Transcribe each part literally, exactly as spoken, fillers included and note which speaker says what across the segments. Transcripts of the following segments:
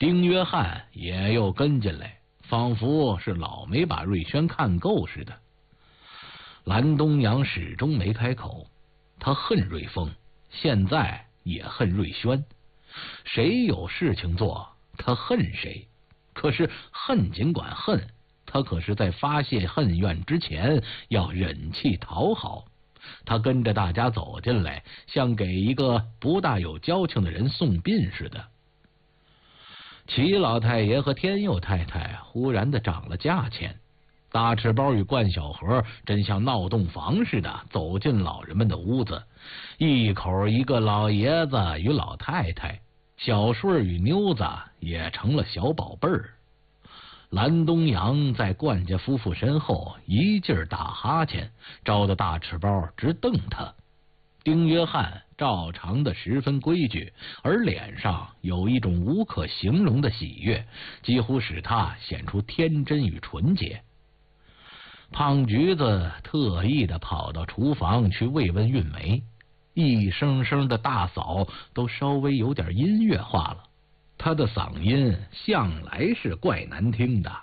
Speaker 1: 丁约翰也又跟进来，仿佛是老没把瑞轩看够似的。蓝东阳始终没开口，他恨瑞丰，现在也恨瑞轩。谁有事情做，他恨谁。可是恨尽管恨，他可是在发泄恨怨之前要忍气讨好。他跟着大家走进来，像给一个不大有交情的人送殡似的。齐老太爷和天佑太太忽然的涨了价钱，大赤包与冠小河真像闹洞房似的走进老人们的屋子，一口一个老爷子与老太太，小顺与妞子也成了小宝贝儿。蓝东阳在冠家夫妇身后一劲儿打哈欠，招得大赤包直瞪他。丁约翰照常的十分规矩，而脸上有一种无可形容的喜悦，几乎使他显出天真与纯洁。胖橘子特意的跑到厨房去慰问韵梅，一声声的大嫂都稍微有点音乐化了，他的嗓音向来是怪难听的。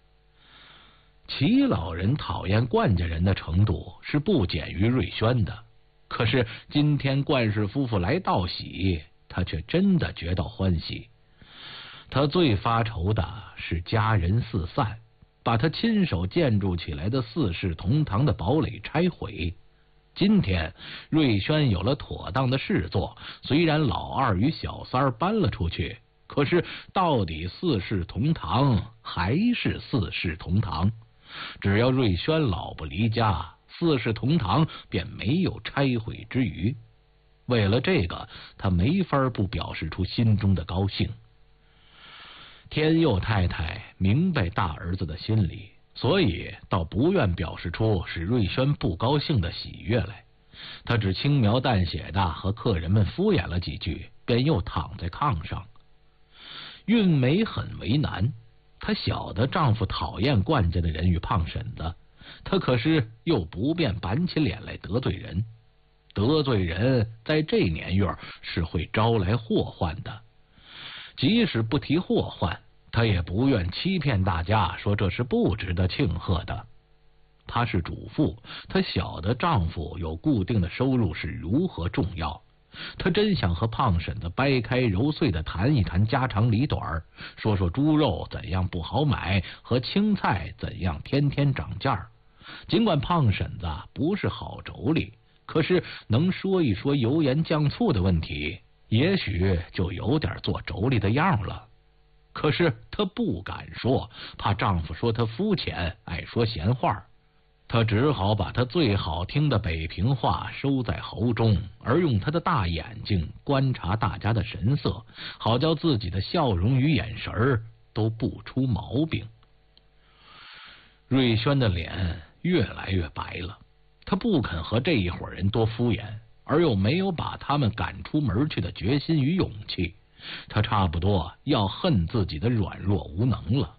Speaker 1: 齐老人讨厌冠家人的程度是不减于瑞轩的，可是今天冠氏夫妇来道喜，他却真的觉到欢喜。他最发愁的是家人四散，把他亲手建筑起来的四世同堂的堡垒拆毁。今天瑞轩有了妥当的事做，虽然老二与小三搬了出去，可是到底四世同堂还是四世同堂。只要瑞轩老不离家，四世同堂便没有拆毁之余。为了这个，他没法不表示出心中的高兴。天佑太太明白大儿子的心理，所以倒不愿表示出使瑞轩不高兴的喜悦来。他只轻描淡写的和客人们敷衍了几句，便又躺在炕上。韵梅很为难，她晓得丈夫讨厌冠家的人与胖婶子，她可是又不便板起脸来得罪人。得罪人在这年月是会招来祸患的，即使不提祸患，她也不愿欺骗大家说这是不值得庆贺的。她是主妇，她晓得丈夫有固定的收入是如何重要。她真想和胖婶子掰开揉碎的谈一谈家长里短，说说猪肉怎样不好买，和青菜怎样天天涨价。尽管胖婶子不是好妯娌，可是能说一说油盐酱醋的问题，也许就有点做妯娌的样了。可是她不敢说，怕丈夫说她肤浅，爱说闲话。她只好把她最好听的北平话收在喉中，而用她的大眼睛观察大家的神色，好叫自己的笑容与眼神儿都不出毛病。瑞轩的脸越来越白了，他不肯和这一伙人多敷衍，而又没有把他们赶出门去的决心与勇气，他差不多要恨自己的软弱无能了。